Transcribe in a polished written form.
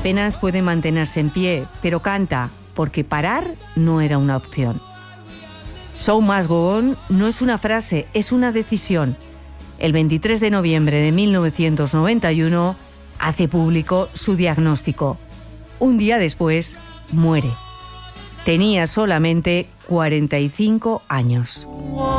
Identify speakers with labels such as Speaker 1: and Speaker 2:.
Speaker 1: Apenas puede mantenerse en pie, pero canta, porque parar no era una opción. Show must go on no es una frase, es una decisión. El 23 de noviembre de 1991 hace público su diagnóstico. Un día después, muere. Tenía solamente 45 años.